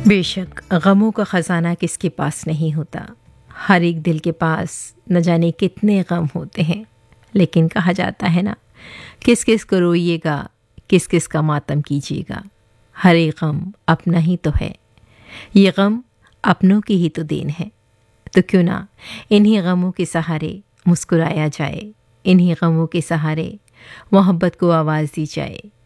बेशक गमों का ख़जाना किसके पास नहीं होता। हर एक दिल के पास न जाने कितने गम होते हैं, लेकिन कहा जाता है ना, किस किस को रोइएगा, किस किस का मातम कीजिएगा। हर एक गम अपना ही तो है, ये गम अपनों की ही तो देन है। तो क्यों ना इन्हीं गमों के सहारे मुस्कुराया जाए, इन्हीं गमों के सहारे मोहब्बत को आवाज़ दी जाए।